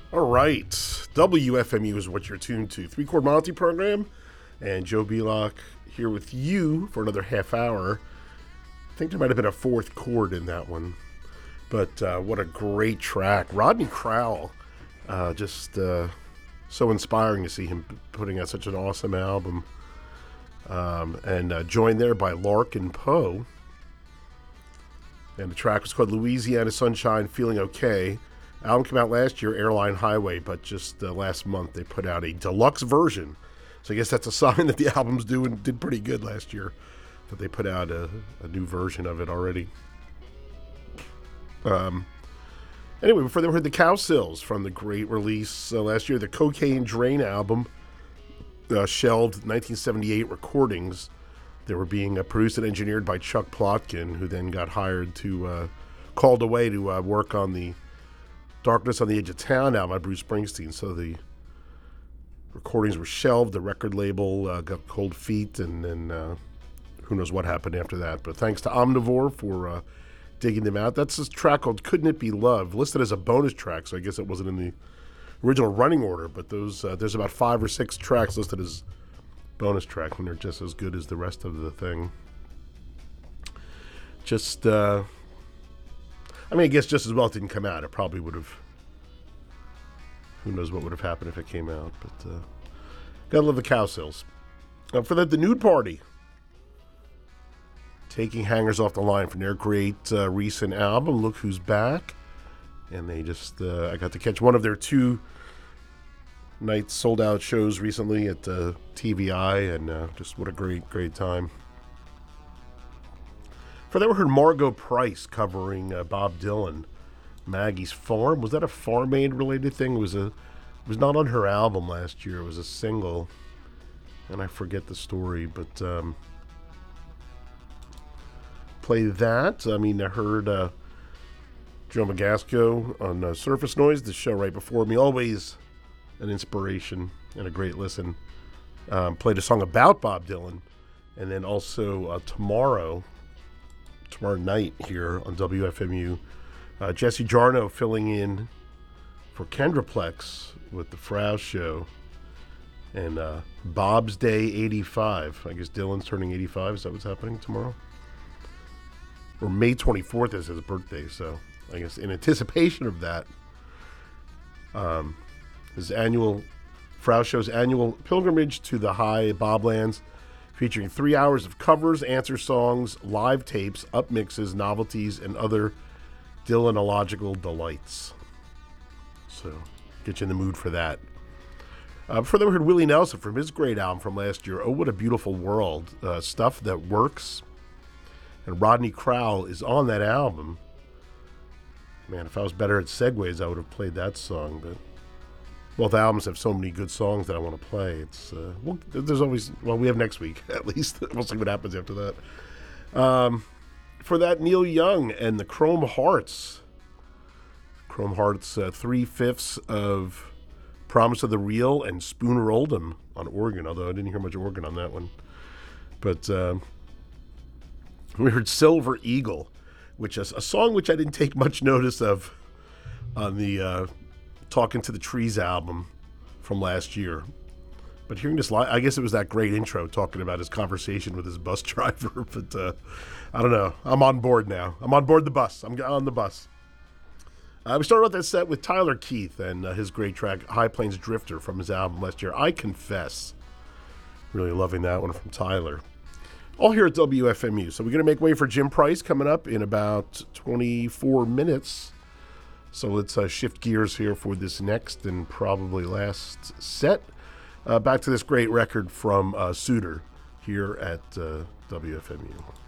All right. WFMU is what you're tuned to. Three-Chord Monty program. And Joe Belock here with you for another half hour. I think there might have been a fourth chord in that one. But what a great track. Rodney Crowell, just so inspiring to see him putting out such an awesome album. And joined there by Larkin Poe. And the track was called Louisiana Sunshine, Feeling Okay. Album came out last year, Airline Highway, but just last month they put out a deluxe version. So I guess that's a sign that the album's did pretty good last year, that they put out a new version of it already. Anyway, before that we heard the Cowsills from the great release last year, the Cocaine Drain album, shelved 1978 recordings. They were being produced and engineered by Chuck Plotkin, who then got called away to work on the Darkness on the Edge of Town album by Bruce Springsteen. So the recordings were shelved. The record label got cold feet, and then who knows what happened after that. But thanks to Omnivore for digging them out. That's this track called Couldn't It Be Love, listed as a bonus track, so I guess it wasn't in the original running order. But those there's about 5 or 6 tracks listed as bonus tracks, and they're just as good as the rest of the thing. I guess just as well it didn't come out. It probably would have. Who knows what would have happened if it came out. But gotta love the Cowsills. For that, the Nude Party. Taking Hangers Off the Line from their great recent album, Look Who's Back. And they just, I got to catch one of their 2 night sold out shows recently at TVI, and just what a great time. For that, we heard Margot Price covering Bob Dylan, Maggie's Farm. Was that a Farm Aid related thing? It was not on her album last year. It was a single, and I forget the story, but play that. I heard Joe Magasco on Surface Noise, the show right before me. Always an inspiration and a great listen. Played a song about Bob Dylan, and then also tomorrow night here on WFMU, Jesse Jarno filling in for Kendraplex with the Frau Show, and Bob's Day 85. I guess Dylan's turning 85. Is that what's happening tomorrow? Or May 24th is his birthday, so I guess in anticipation of that, his annual Frau Show's annual pilgrimage to the high Boblands, featuring 3 hours of covers, answer songs, live tapes, up mixes, novelties, and other Dylanological delights. So, get you in the mood for that. Before that, we heard Willie Nelson from his great album from last year, Oh What a Beautiful World, Stuff That Works. And Rodney Crowell is on that album. Man, if I was better at segues, I would have played that song, but both albums have so many good songs that I want to play. It's there's always, we have next week at least. We'll see what happens after that. For that, Neil Young and the Chrome Hearts. Chrome Hearts, 3/5 of Promise of the Real and Spooner Oldham on organ, although I didn't hear much organ on that one. But we heard Silver Eagle, which is a song which I didn't take much notice of on the Talking to the Trees album from last year. But hearing this live, I guess it was that great intro talking about his conversation with his bus driver. But I don't know. I'm on board now. I'm on board the bus. I'm on the bus. We started out that set with Tyler Keith and his great track, High Plains Drifter, from his album last year, I Confess. Really loving that one from Tyler. All here at WFMU. So we're going to make way for Jim Price coming up in about 24 minutes. So let's shift gears here for this next and probably last set. Back to this great record from Suitor here at WFMU.